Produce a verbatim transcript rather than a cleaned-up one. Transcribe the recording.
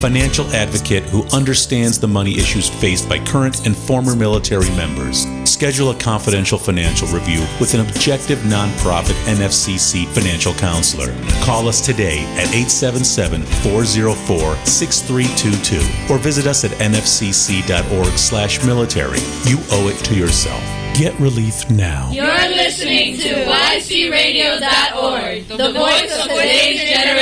Financial advocate who understands the money issues faced by current and former military members. Schedule a confidential financial review with an objective nonprofit N F C C financial counselor. Call us today at eight seven seven, four zero four, six three two two or visit us at n f c c dot org slash military. You owe it to yourself. Get relief now. You're listening to Y C radio dot org, the voice of today's generation.